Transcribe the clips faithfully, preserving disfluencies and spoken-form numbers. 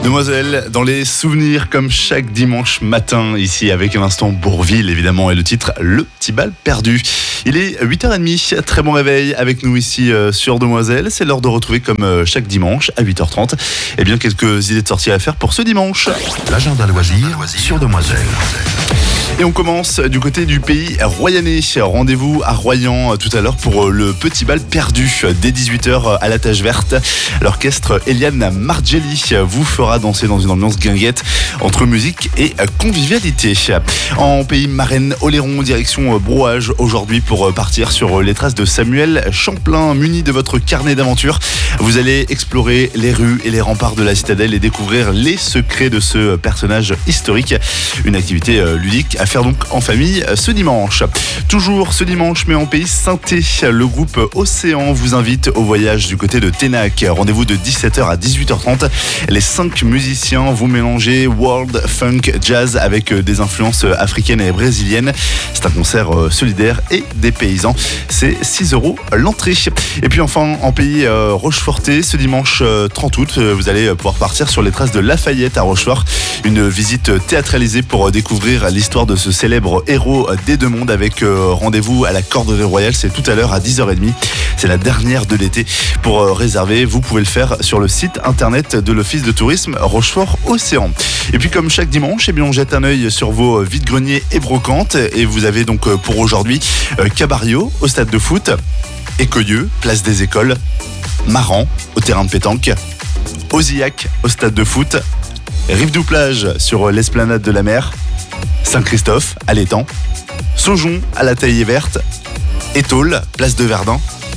Demoiselle, dans les souvenirs comme chaque dimanche matin ici avec un instant Bourvil évidemment et le titre Le Petit Bal Perdu. Il est huit heures trente, très bon réveil avec nous ici sur Demoiselle. C'est l'heure de retrouver comme chaque dimanche à huit heures trente eh bien quelques idées de sortie à faire pour ce dimanche. L'agenda loisir sur Demoiselle. Et on commence du côté du pays royannais. Rendez-vous à Royan tout à l'heure pour le Petit Bal Perdu dès dix-huit heures à la Tâche Verte. L'orchestre Eliane Margelli vous fera danser dans une ambiance guinguette entre musique et convivialité. En pays Marraine Oléron, direction Brouage aujourd'hui pour partir sur les traces de Samuel Champlain. Muni de votre carnet d'aventure, vous allez explorer les rues et les remparts de la citadelle et découvrir les secrets de ce personnage historique. Une activité ludique à faire donc en famille ce dimanche. Toujours ce dimanche, mais en pays synthé, le groupe Océan vous invite au voyage du côté de Ténac. Rendez-vous de dix-sept heures à dix-huit heures trente. Les cinq musiciens vont mélanger world, funk, jazz avec des influences africaines et brésiliennes. C'est un concert solidaire et des paysans. C'est six euros l'entrée. Et puis enfin, en pays Rochefortais, ce dimanche trente août, vous allez pouvoir partir sur les traces de Lafayette à Rochefort. Une visite théâtralisée pour découvrir l'histoire de ce célèbre héros des deux mondes avec rendez-vous à la Corderie Royale. C'est tout à l'heure à dix heures trente. C'est la dernière de l'été. Pour réserver, vous pouvez le faire sur le site internet de l'Office de tourisme Rochefort-Océan. Et puis comme chaque dimanche, eh bien, on jette un œil sur vos vide-greniers et brocantes. Et vous avez donc pour aujourd'hui Cabario au stade de foot, Écoyeux, place des écoles, Maran au terrain de pétanque, Ozillac au stade de foot, Rive-du-Plage sur l'esplanade de la mer, Saint-Christophe à l'étang, Saujon à la Taillée Verte, Étaules, place de Verdun,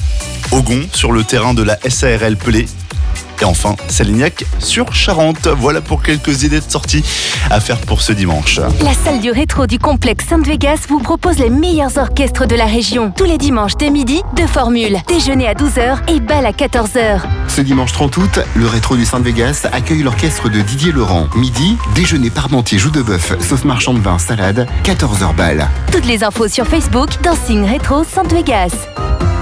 Augon sur le terrain de la S A R L Pelé, et enfin Salignac sur Charente. Voilà pour quelques idées de sortie à faire pour ce dimanche. La salle du rétro du complexe Sainte-Végas vous propose les meilleurs orchestres de la région. Tous les dimanches dès midi, deux formules. Déjeuner à douze heures et bal à quatorze heures. Ce dimanche trente août, le rétro du Sainte-Végas accueille l'orchestre de Didier Laurent. Midi, déjeuner parmentier, joue de bœuf, sauce marchand de vin, salade, quatorze heures bal. Toutes les infos sur Facebook, Dancing Rétro Sainte-Végas.